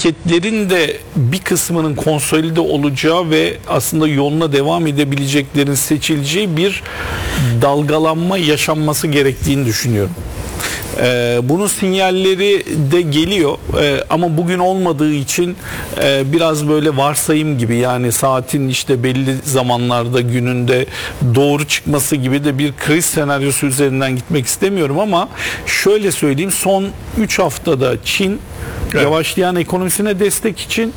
şirketlerin de bir kısmının konsolide olacağı ve aslında yoluna devam edebileceklerin seçileceği bir dalgalanma yaşanması gerektiğini düşünüyorum. Bunun sinyalleri de geliyor ama bugün olmadığı için biraz böyle varsayım gibi, yani saatin işte belli zamanlarda gününde doğru çıkması gibi de bir kriz senaryosu üzerinden gitmek istemiyorum ama şöyle söyleyeyim, son 3 haftada Çin yavaşlayan ekonomisine destek için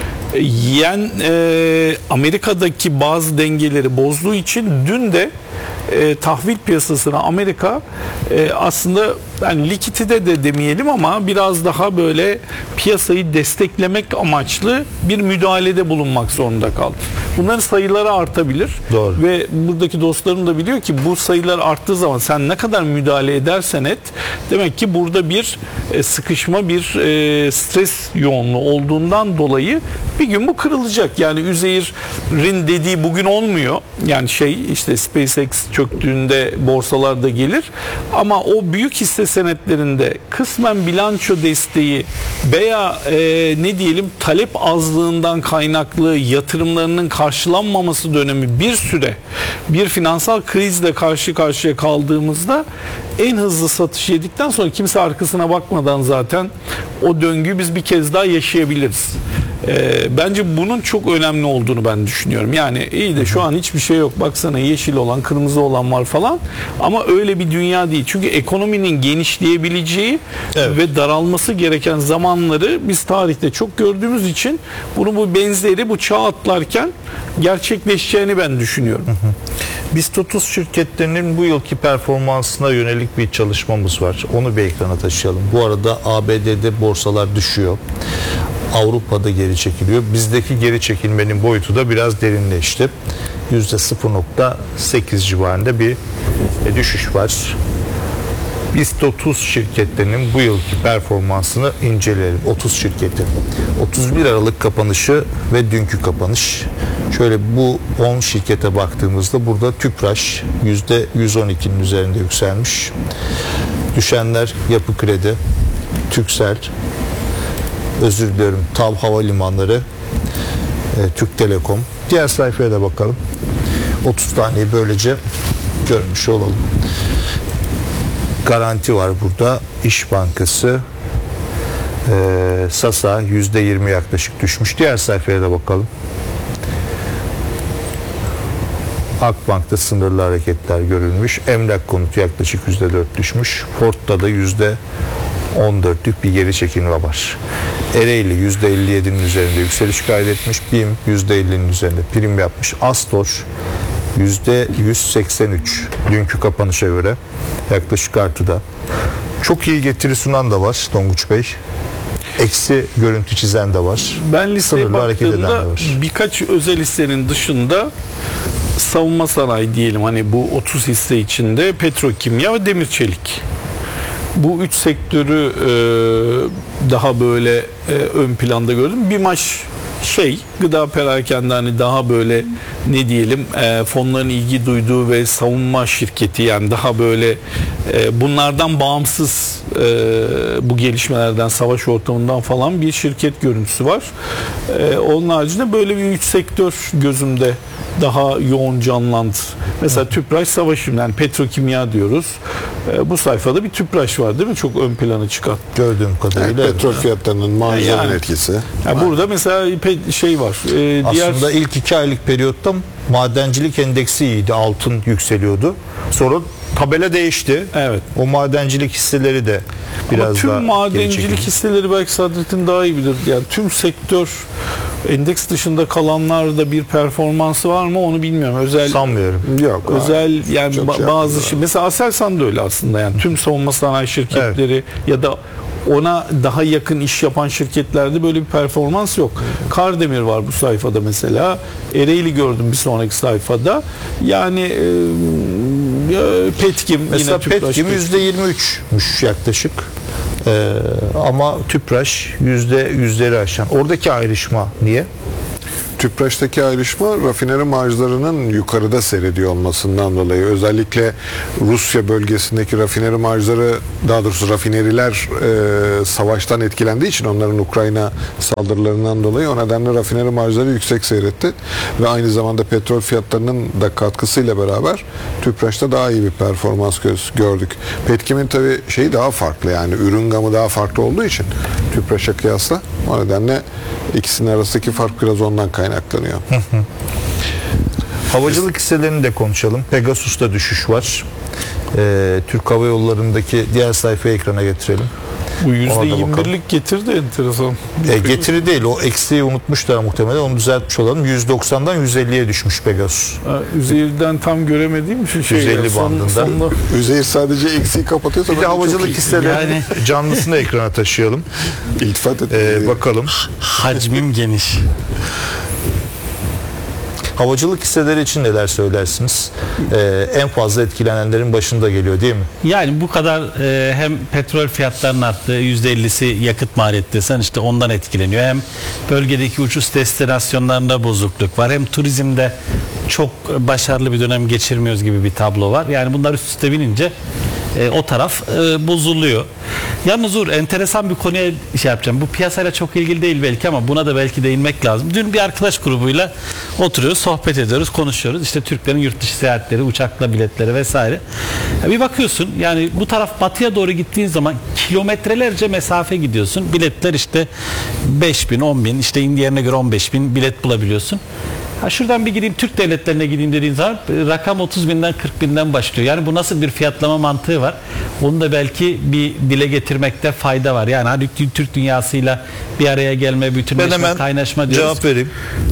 Amerika'daki bazı dengeleri bozduğu için dün de tahvil piyasasına Amerika aslında yani likidite de demeyelim ama biraz daha böyle piyasayı desteklemek amaçlı bir müdahalede bulunmak zorunda kaldı. Bunların sayıları artabilir. Doğru. Ve buradaki dostlarım da biliyor ki bu sayılar arttığı zaman sen ne kadar müdahale edersen et, demek ki burada bir sıkışma, bir stres yoğunluğu olduğundan dolayı bir gün bu kırılacak. Yani Üzeyir'in dediği bugün olmuyor. Yani işte SpaceX çöktüğünde borsalarda gelir ama o büyük hisse senetlerinde kısmen bilanço desteği veya ne diyelim talep azlığından kaynaklı yatırımlarının karşılanmaması dönemi bir süre bir finansal krizle karşı karşıya kaldığımızda en hızlı satış yedikten sonra kimse arkasına bakmadan zaten o döngüyü biz bir kez daha yaşayabiliriz. Bence bunun çok önemli olduğunu ben düşünüyorum. Yani iyi de şu an hiçbir şey yok. Baksana yeşil olan, kırmızı olan var falan. Ama öyle bir dünya değil. Çünkü ekonominin genişleyebileceği ve daralması gereken zamanları biz tarihte çok gördüğümüz için bu benzeri bu çağ atlarken gerçekleşeceğini ben düşünüyorum. BIST 30 şirketlerinin bu yılki performansına yönelik bir çalışmamız var. Onu bir ekrana taşıyalım. Bu arada ABD'de borsalar düşüyor. Avrupa'da geri çekiliyor. Bizdeki geri çekilmenin boyutu da biraz derinleşti. %0.8 civarında bir düşüş var. BIST 30 şirketlerinin bu yılki performansını inceleyelim. 30 şirketin. 31 Aralık kapanışı ve dünkü kapanış. Şöyle bu 10 şirkete baktığımızda burada Tüpraş %112'nin üzerinde yükselmiş. Düşenler Yapı Kredi, Türksel, TAV Havalimanları, Türk Telekom. Diğer sayfaya da bakalım. 30 taneyi böylece görmüş olalım. Garanti var burada. İş Bankası, Sasa %20 yaklaşık düşmüş. Diğer sayfaya da bakalım. Akbank'ta sınırlı hareketler görülmüş. Emlak Konutu yaklaşık %4 düşmüş. Ford'da da %14'lük bir geri çekilme var. Ereğli %57'nin üzerinde yükseliş kaydetmiş. BİM %50'nin üzerinde prim yapmış. Astor %183 dünkü kapanışa göre yaklaşık artıda. Çok iyi getiri sunan da var Tonguç Bey. Eksi görüntü çizen de var. Ben listeye baktığımda birkaç özel hissenin dışında savunma sanayi diyelim, hani bu 30 hisse içinde petrokimya ve demir çelik. Bu üç sektörü daha böyle ön planda gördüm. BİMAŞ gıda perakende, hani daha böyle ne diyelim fonların ilgi duyduğu ve savunma şirketi, yani daha böyle bunlardan bağımsız bu gelişmelerden, savaş ortamından falan bir şirket görüntüsü var. Onun haricinde böyle bir üç sektör gözümde daha yoğun canlandı. Mesela Tüpraş savaşım, yani petrokimya diyoruz. Bu sayfada bir Tüpraş var değil mi? Çok ön plana çıkan. Gördüğüm kadarıyla. Yani petrol fiyatlarının marjinal etkisi. Yani burada mesela var. Aslında ilk 2 aylık periyotta madencilik endeksi iyiydi. Altın yükseliyordu. Sonra tabela değişti. Evet. O madencilik hisseleri de biraz ama tüm daha madencilik hisseleri belki Sadrettin daha iyi bilir. Yani tüm sektör endeks dışında kalanlarda bir performansı var mı onu bilmiyorum. Sanmıyorum. Yok. Özel yani bazı mesela Aselsan da öyle aslında, yani tüm savunma sanayi şirketleri ya da ona daha yakın iş yapan şirketlerde böyle bir performans yok. Kardemir var bu sayfada mesela. Ereğli gördüm bir sonraki sayfada. Yani Petkim mesela yine Petkim %23'müş yaklaşık. Ama Tüpraş %100'leri aşan. Oradaki ayrışma niye? Tüpraş'taki ayrışma rafineri marjlarının yukarıda seyrediyor olmasından dolayı. Özellikle Rusya bölgesindeki rafineri marjları, daha doğrusu rafineriler savaştan etkilendiği için onların Ukrayna saldırılarından dolayı o nedenle rafineri marjları yüksek seyretti. Ve aynı zamanda petrol fiyatlarının da katkısıyla beraber Tüpraş'ta daha iyi bir performans gördük. Petkim'in tabii şeyi daha farklı, yani ürün gamı daha farklı olduğu için Tüpraş'a kıyasla, o nedenle ikisinin arasındaki fark biraz ondan kaynaklanıyor. Havacılık hisselerini de konuşalım. Pegasus'ta düşüş var. Türk Hava Yolları'ndaki diğer sayfayı ekrana getirelim. Bu Ona da %21'lik getir de enteresan. Getiri değil, o eksiği unutmuşlar muhtemelen, onu düzeltmiş olalım. 190'dan 150'ye düşmüş Pegasus. Üzerinden tam göremediğim için 150 bandında. Üzeyir sadece eksiği kapatıyorsa Bir de havacılık hisseleri Yani- canlısını ekrana taşıyalım. iltifat et. Bakalım. Hacmim geniş. Havacılık hisseleri için neler söylersiniz? En fazla etkilenenlerin başında geliyor değil mi? Yani bu kadar hem petrol fiyatlarının arttığı, %50'si yakıt maliyeti desen işte ondan etkileniyor. Hem bölgedeki uçuş destinasyonlarında bozukluk var. Hem turizmde çok başarılı bir dönem geçirmiyoruz gibi bir tablo var. Yani bunlar üst üste binince o taraf bozuluyor. Yalnız Uğur, enteresan bir konuya şey yapacağım. Bu piyasayla çok ilgili değil belki ama buna da belki değinmek lazım. Dün bir arkadaş grubuyla oturuyoruz, sohbet ediyoruz, konuşuyoruz. İşte Türklerin yurt dışı seyahatleri, uçakla biletleri vesaire. Ya bir bakıyorsun, yani bu taraf batıya doğru gittiğin zaman kilometrelerce mesafe gidiyorsun. Biletler işte 5.000, 10.000, işte indi yerine göre 15.000 bilet bulabiliyorsun. Ha şuradan bir gideyim Türk devletlerine gideyim dediğin zaman rakam 30.000'den 40.000'den başlıyor. Yani bu nasıl bir fiyatlama mantığı var? Onu da belki bir dile getirmekte fayda var. Yani hani Türk dünyasıyla bir araya gelme, bütünleşme, kaynaşma diyoruz. Cevap vereyim.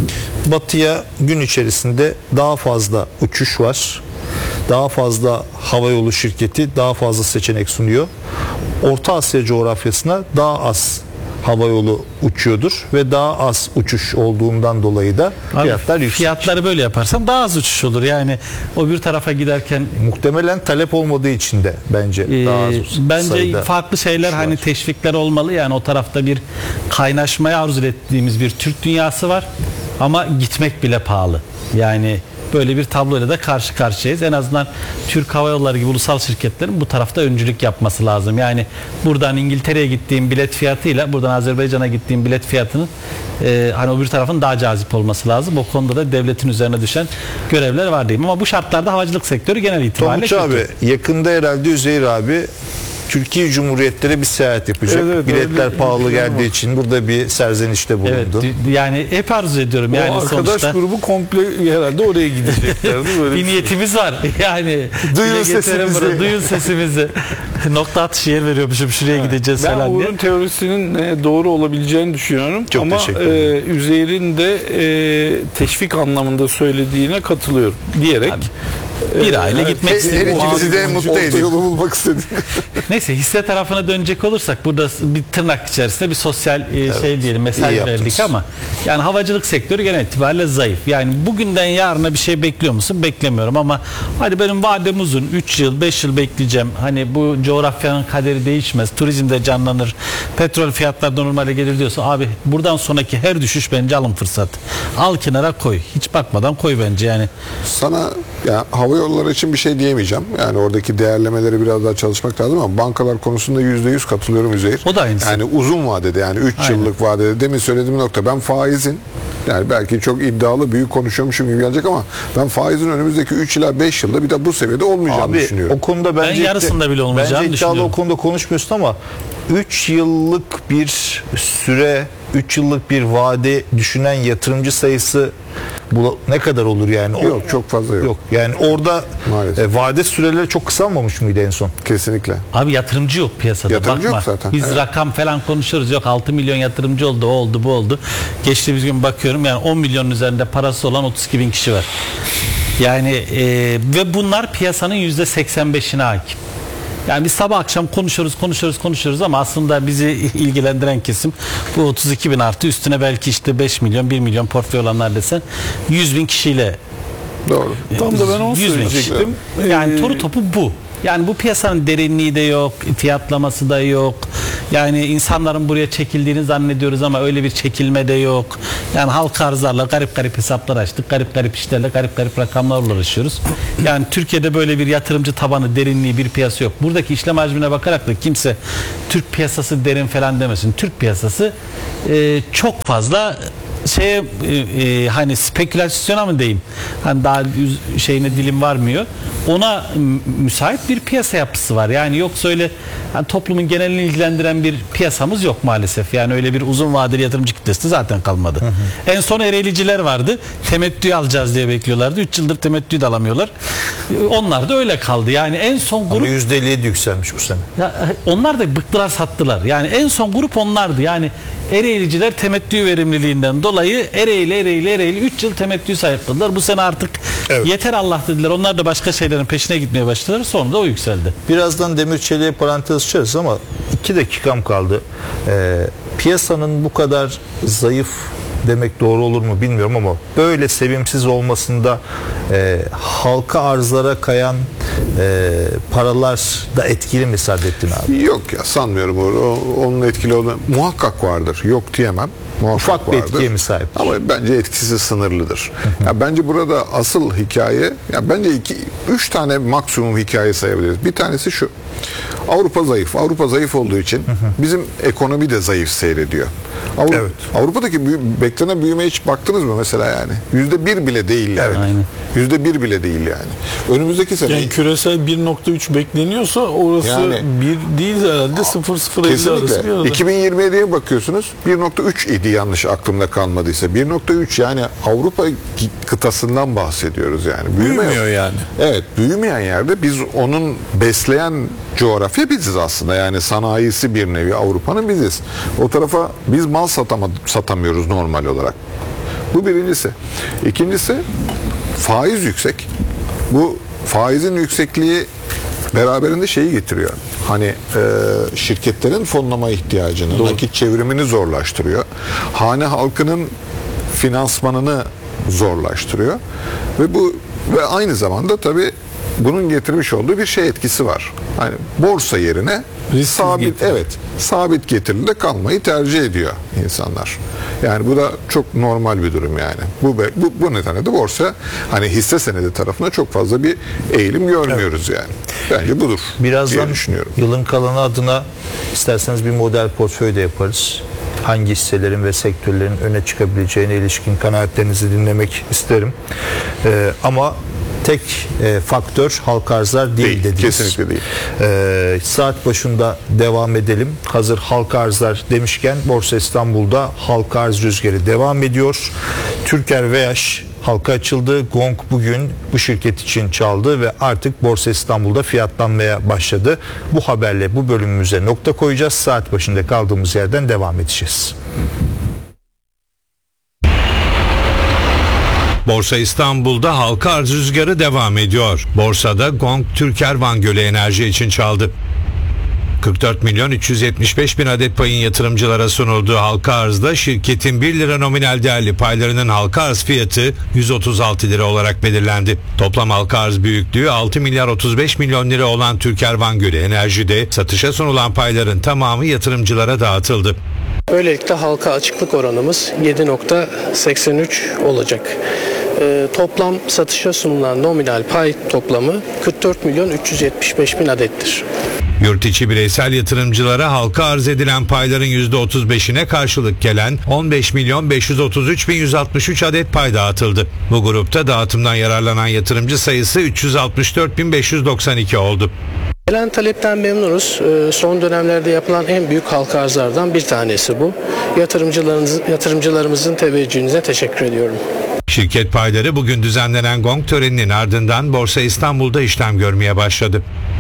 Batıya gün içerisinde daha fazla uçuş var. Daha fazla havayolu şirketi, daha fazla seçenek sunuyor. Orta Asya coğrafyasına daha az havayolu uçuyordur ve daha az uçuş olduğundan dolayı da fiyatlar yüksek. Fiyatları böyle yaparsan daha az uçuş olur. Yani o bir tarafa giderken Muhtemelen talep olmadığı için de bence daha az bence sayıda farklı şeyler uçuş hani var. teşvikler olmalı. Yani o tarafta bir kaynaşmaya arzu ettiğimiz bir Türk dünyası var ama gitmek bile pahalı. Yani böyle bir tabloyla da karşı karşıyayız. En azından Türk Hava Yolları gibi ulusal şirketlerin bu tarafta öncülük yapması lazım. Yani buradan İngiltere'ye gittiğim bilet fiyatıyla buradan Azerbaycan'a gittiğim bilet fiyatının hani o bir tarafın daha cazip olması lazım. O konuda da devletin üzerine düşen görevler var diyeyim. Ama bu şartlarda havacılık sektörü genel itibariyle Tonguç kötü. abi, yakında herhalde Üzeyir abi Türkiye Cumhuriyetleri bir seyahat yapacak. Evet, Biletler öyle pahalı bir plan geldiği var. için burada bir serzenişte Evet, bulundu. yani hep arzu ediyorum. Yani O arkadaş sonuçta grubu komple herhalde oraya gideceklerdi. Böyle bir niyetimiz var. Yani Duyun dile getirelim sesimizi. bunu, duyun sesimizi. Nokta atışı yer veriyormuşum, şuraya gideceğiz Ben falan diye. Uğur'un teorisinin doğru olabileceğini düşünüyorum. Çok ama teşekkür ederim. Üzeyir'in de teşvik anlamında söylediğine katılıyorum diyerek. Bir aile gitmek Her istiyor. ikimizi de mutlu Orta edin. yolu bulmak istedim. Neyse, hisse tarafına dönecek olursak burada bir tırnak içerisinde bir sosyal şey diyelim, mesaj iyi yaptınız. verdik ama yani havacılık sektörü genel itibariyle zayıf. Yani bugünden yarına bir şey bekliyor musun? Beklemiyorum ama hadi benim vadem uzun, 3 yıl 5 yıl bekleyeceğim. Hani bu coğrafyanın kaderi değişmez. Turizm de canlanır. Petrol fiyatları da normale gelir diyorsa abi buradan sonraki her düşüş bence alım fırsatı. Al kenara koy. Hiç bakmadan koy bence yani. Sana ya hava yolları için bir şey diyemeyeceğim. Yani oradaki değerlemeleri biraz daha çalışmak lazım ama bankalar konusunda %100 katılıyorum Üzeyir. O da aynısı. Yani uzun vadede, yani 3 Aynen. yıllık vadede demin söylediğim nokta, ben faizin, yani belki çok iddialı büyük konuşuyormuşum gibi gelecek ama ben faizin önümüzdeki 3 ila 5 yılda bir de bu seviyede olmayacağını Abi düşünüyorum. o konuda bence yarısında bile olmayacağını bence iddialı düşünüyorum. o konuda konuşmuyorsun ama 3 yıllık bir süre, 3 yıllık bir vade düşünen yatırımcı sayısı ne kadar olur yani? Yok, çok fazla yok. Yok. Yani orada Maalesef. vade süreleri çok kısalmamış mıydı en son? Kesinlikle. Abi yatırımcı yok piyasada. Yatırımcı Bakma. yok zaten. Biz Evet. rakam falan konuşuyoruz. Yok 6 milyon yatırımcı oldu, o oldu, bu oldu. Geçtiğimiz gün bakıyorum yani 10 milyonun üzerinde parası olan 32 bin kişi var. Yani ve bunlar piyasanın %85'ine hakim. Yani biz sabah akşam konuşuyoruz ama aslında bizi ilgilendiren kesim bu 32 bin artı üstüne belki işte 5 milyon 1 milyon portföy olanlar desen 100 bin kişiyle Doğru. Tam da ben onu 100 bin kişi. söyleyecektim. Yani toru topu bu. Yani bu piyasanın derinliği de yok, fiyatlaması da yok. Yani insanların buraya çekildiğini zannediyoruz ama öyle bir çekilme de yok. Yani halka arzlarla garip garip hesaplar açtık. Garip garip işlerle garip garip rakamlarla uğraşıyoruz. Yani Türkiye'de böyle bir yatırımcı tabanı, derinliği bir piyasa yok. Buradaki işlem hacmine bakarak da kimse Türk piyasası derin falan demesin. Türk piyasası çok fazla hani spekülasyona mı diyeyim, hani daha şeyine dilim varmıyor, ona müsait bir piyasa yapısı var. Yani yoksa öyle hani toplumun genelini ilgilendiren bir piyasamız yok maalesef. Yani öyle bir uzun vadeli yatırımcı kitlesi zaten kalmadı. En son Ereğliciler vardı, temettü alacağız diye bekliyorlardı, 3 yıldır temettü de alamıyorlar. Onlar da öyle kaldı. Yani en son grup %57 yükselmiş bu sene. Onlar da bıktılar, sattılar. Yani en son grup onlardı. Yani Ereğliciler temettü verimliliğinden dolayı Ereğli 3 yıl temettü sahipliler. Bu sene artık yeter Allah dediler. Onlar da başka şeylerin peşine gitmeye başladılar. Sonra da o yükseldi. Birazdan demir çeliğe parantez açacağız ama 2 dakikam kaldı. Piyasanın bu kadar zayıf demek doğru olur mu bilmiyorum ama böyle sevimsiz olmasında halka arzlara kayan paralar da etkili mi Saadettin abi? Yok ya, sanmıyorum. Onun etkili olduğunu muhakkak vardır. Yok diyemem. Muhakkak Ufak bir vardır. etkiye mi sahip? Ama bence etkisi sınırlıdır. Ya bence burada asıl hikaye, ya bence 3 tane maksimum hikaye sayabiliriz. Bir tanesi şu: Avrupa zayıf. Avrupa zayıf olduğu için bizim ekonomi de zayıf seyrediyor. Avrupa'daki beklenen büyüme hiç baktınız mı mesela yani? %1 bile değil yani. %1 bile değil yani. Önümüzdeki sene... Yani küresel 1.3 bekleniyorsa orası Yani, 1 değil herhalde, 0.050 arası bir arada. 2027'ye bakıyorsunuz, 1.3 idi yanlış aklımda kalmadıysa. 1.3 yani Avrupa kıtasından bahsediyoruz yani. Büyümüyor yani. Evet, büyümeyen yerde biz onun besleyen coğrafya biziz aslında. Yani sanayisi bir nevi Avrupa'nın biziz. O tarafa biz mal satamıyoruz normal olarak. Bu birincisi. İkincisi, faiz yüksek. Bu faizin yüksekliği beraberinde şeyi getiriyor. Hani şirketlerin fonlama ihtiyacını, nakit çevrimini zorlaştırıyor. Hane halkının finansmanını zorlaştırıyor. Ve aynı zamanda tabii bunun getirmiş olduğu bir şey etkisi var. Hani borsa yerine sabit getiride kalmayı tercih ediyor insanlar. Yani bu da çok normal bir durum yani. Bu nedenle de borsa, hani hisse senedi tarafına çok fazla bir eğilim görmüyoruz yani. Bence budur. Birazdan düşünüyorum. yılın kalanı adına isterseniz bir model portföy de yaparız. Hangi hisselerin ve sektörlerin öne çıkabileceğine ilişkin kanaatlerinizi dinlemek isterim. Ama tek faktör halka arzlar değil dediniz. Kesinlikle değil. Saat başında devam edelim. Hazır halka arzlar demişken Borsa İstanbul'da halka arz rüzgarı devam ediyor. Türker VH halka açıldı. Gong bugün bu şirket için çaldı ve artık Borsa İstanbul'da fiyatlanmaya başladı. Bu haberle bu bölümümüze nokta koyacağız. Saat başında kaldığımız yerden devam edeceğiz. Borsa İstanbul'da halka arz rüzgarı devam ediyor. Borsada Gong Türker Van Gölü Enerji için çaldı. 44 milyon 375 bin adet payın yatırımcılara sunulduğu halka arzda şirketin 1 lira nominal değerli paylarının halka arz fiyatı 136 lira olarak belirlendi. Toplam halka arz büyüklüğü 6 milyar 35 milyon lira olan Türker Van Gölü Enerji'de satışa sunulan payların tamamı yatırımcılara dağıtıldı. Böylelikle halka açıklık oranımız 7.83 olacak. Toplam satışa sunulan nominal pay toplamı 44 milyon 375 bin adettir. Yurt içi bireysel yatırımcılara halka arz edilen payların %35'ine karşılık gelen 15 milyon 533 bin 163 adet pay dağıtıldı. Bu grupta dağıtımdan yararlanan yatırımcı sayısı 364 bin 592 oldu. Gelen talepten memnunuz. Son dönemlerde yapılan en büyük halka arzlardan bir tanesi bu. Yatırımcılarımızın teveccühüne teşekkür ediyorum. Şirket payları bugün düzenlenen Gong töreninin ardından Borsa İstanbul'da işlem görmeye başladı.